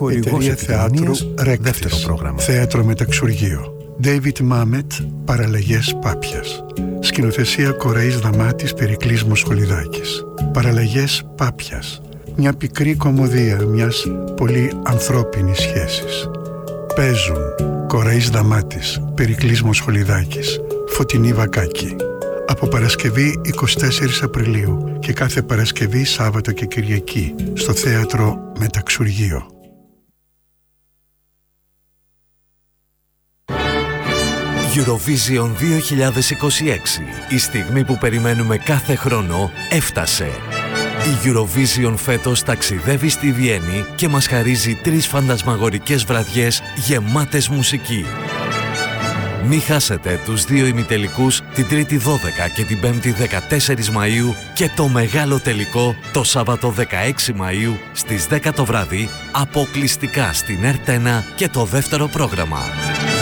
Εταιρεία Θεάτρου δεύτερο πρόγραμμα. Θέατρο Μεταξουργείο. David Mamet, Παραλλαγές Πάπιας. Σκηνοθεσία Κοραής Δαμάτης, Περικλής Μοσχολιδάκης. Παραλλαγές Πάπιας. Μια πικρή κωμωδία μιας πολύ ανθρώπινης σχέσης. Παίζουν Κοραής Δαμάτης, Περικλής Μοσχολιδάκης, Φωτεινή Βακάκη. Από Παρασκευή 24 Απριλίου και κάθε Παρασκευή, Σάββατο και Κυριακή στο Θέατρο Μεταξουργείο. Eurovision 2026. Η στιγμή που περιμένουμε κάθε χρόνο έφτασε. Η Eurovision φέτος ταξιδεύει στη Βιέννη και μας χαρίζει 3 φαντασμαγορικές βραδιές γεμάτες μουσική. Μη χάσετε τους 2 ημιτελικούς την Τρίτη 12 και την Πέμπτη 14 Μαΐου και το μεγάλο τελικό το Σάββατο 16 Μαΐου στις 10 το βράδυ, αποκλειστικά στην ΕΡΤ1 και το δεύτερο πρόγραμμα.